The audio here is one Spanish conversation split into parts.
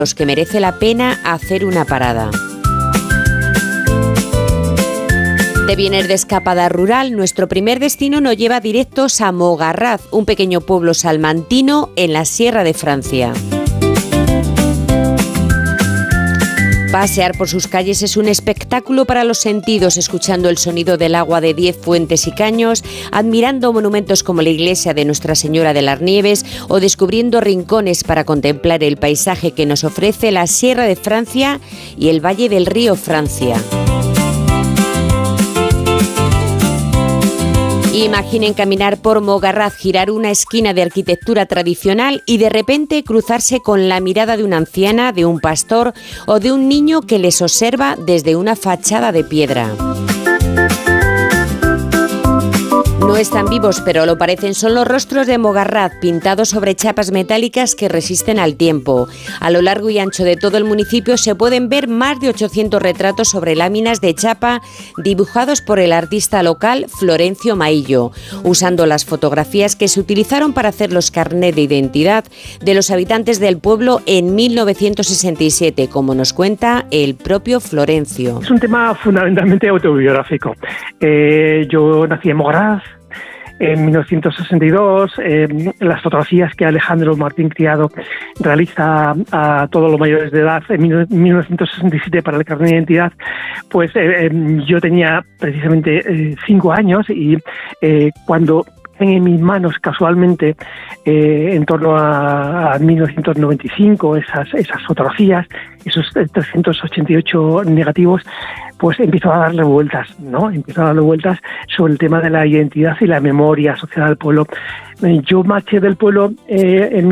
los que merece la pena hacer una parada. De bienes de escapada rural, nuestro primer destino nos lleva directos a Mogarraz, un pequeño pueblo salmantino en la Sierra de Francia. Pasear por sus calles es un espectáculo para los sentidos, escuchando el sonido del agua de 10 fuentes y caños, admirando monumentos como la iglesia de Nuestra Señora de las Nieves o descubriendo rincones para contemplar el paisaje que nos ofrece la Sierra de Francia y el Valle del Río Francia. Imaginen caminar por Mogarraz, girar una esquina de arquitectura tradicional y de repente cruzarse con la mirada de una anciana, de un pastor o de un niño que les observa desde una fachada de piedra. No están vivos, pero lo parecen. Son los rostros de Mogarraz, pintados sobre chapas metálicas que resisten al tiempo. A lo largo y ancho de todo el municipio se pueden ver más de 800 retratos sobre láminas de chapa dibujados por el artista local Florencio Maillo, usando las fotografías que se utilizaron para hacer los carnets de identidad de los habitantes del pueblo en 1967, como nos cuenta el propio Florencio. Es un tema fundamentalmente autobiográfico. Yo nací en Mogarraz en 1962. Las fotografías que Alejandro Martín Criado realiza a todos los mayores de edad en 1967 para el carnet de identidad, pues yo tenía precisamente 5 años y cuando en mis manos casualmente en torno a 1995 esas fotografías, esos 388 negativos, pues empiezo a darle vueltas, ¿no? Empiezo a darle vueltas sobre el tema de la identidad y la memoria asociada al pueblo. Yo marché del pueblo en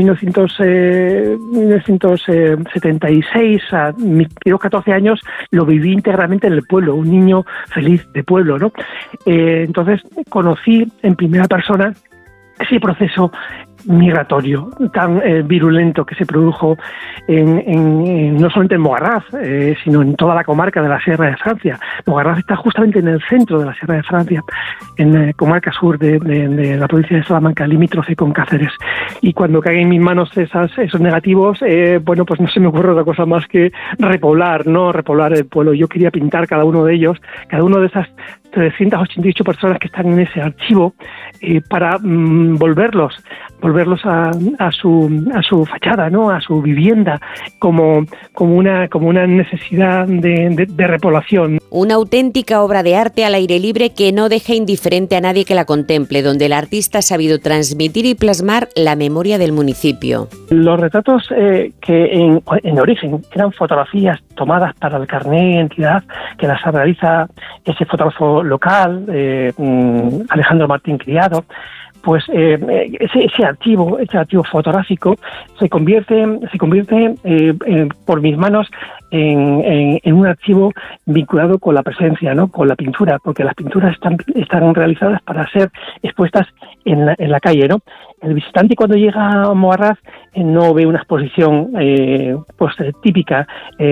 1976, a mis 14 años, lo viví íntegramente en el pueblo, un niño feliz de pueblo, ¿no? Entonces conocí en primera persona ese proceso migratorio tan virulento que se produjo no solamente en Mogarraz, sino en toda la comarca de la Sierra de Francia. Mogarraz está justamente en el centro de la Sierra de Francia, en la comarca sur de la provincia de Salamanca, limítrofe con Cáceres. Y cuando caen en mis manos esos negativos, bueno, pues no se me ocurre otra cosa más que repoblar el pueblo. Yo quería pintar cada uno de ellos, cada uno de esas 388 personas que están en ese archivo, para volverlos a su fachada, ¿no? A su vivienda, como una necesidad de repoblación. Una auténtica obra de arte al aire libre que no deja indiferente a nadie que la contemple, donde el artista ha sabido transmitir y plasmar la memoria del municipio. Los retratos que en origen eran fotografías tomadas para el carnet de identidad, que las realiza ese fotógrafo local, Alejandro Martín Criado, pues ese archivo fotográfico se convierte por mis manos en un archivo vinculado con la presencia, ¿no? Con la pintura, porque las pinturas están realizadas para ser expuestas en la calle, ¿no? El visitante cuando llega a Mogarraz no ve una exposición pues típica,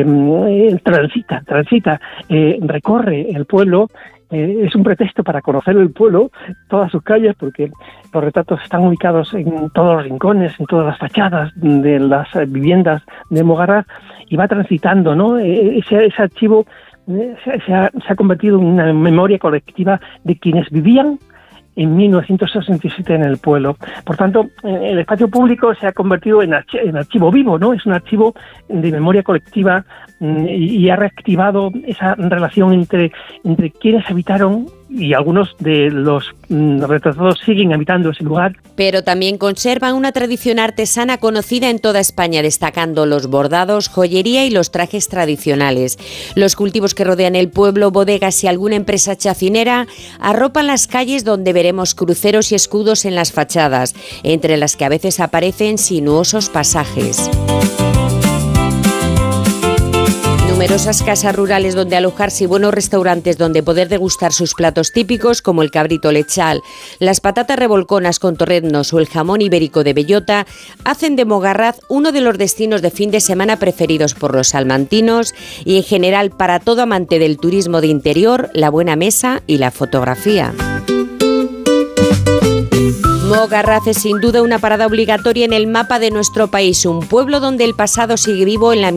transita, recorre el pueblo. Es un pretexto para conocer el pueblo, todas sus calles, porque los retratos están ubicados en todos los rincones, en todas las fachadas de las viviendas de Mogarraz, y va transitando, ¿no? Ese archivo se ha convertido en una memoria colectiva de quienes vivían en 1967 en el pueblo. Por tanto, el espacio público se ha convertido en archivo vivo, ¿no? Es un archivo de memoria colectiva y ha reactivado esa relación entre quienes habitaron, y algunos de los retratados siguen habitando ese lugar. Pero también conservan una tradición artesana conocida en toda España, destacando los bordados, joyería y los trajes tradicionales. Los cultivos que rodean el pueblo, bodegas y alguna empresa chacinera arropan las calles, donde veremos cruceros y escudos en las fachadas, entre las que a veces aparecen sinuosos pasajes. Numerosas casas rurales donde alojarse y buenos restaurantes donde poder degustar sus platos típicos, como el cabrito lechal, las patatas revolconas con torreznos o el jamón ibérico de bellota, hacen de Mogarraz uno de los destinos de fin de semana preferidos por los salmantinos y en general para todo amante del turismo de interior, la buena mesa y la fotografía. Mogarraz es sin duda una parada obligatoria en el mapa de nuestro país, un pueblo donde el pasado sigue vivo en la